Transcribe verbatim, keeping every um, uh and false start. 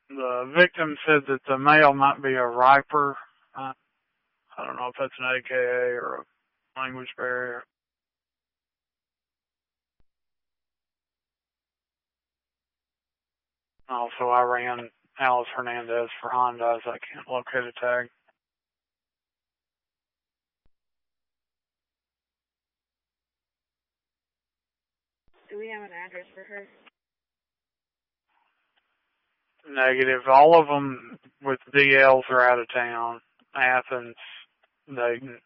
The victim said that the male might be a riper. Uh, I don't know if that's an A K A or a language barrier. Also, I ran Alice Hernandez for Honda, as I can't locate a tag. Do we have an address for her? Negative. All of them with D Ls are out of town. Athens, Dayton.